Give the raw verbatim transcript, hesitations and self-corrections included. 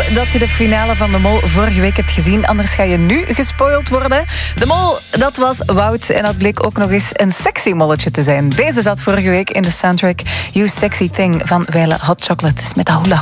hoop dat je de finale van De Mol vorige week hebt gezien. Anders ga je nu gespoild worden. De Mol, dat was Wout. En dat bleek ook nog eens een sexy molletje te zijn. Deze zat vorige week in de soundtrack You Sexy Thing van Weile Hot Chocolate met de hula.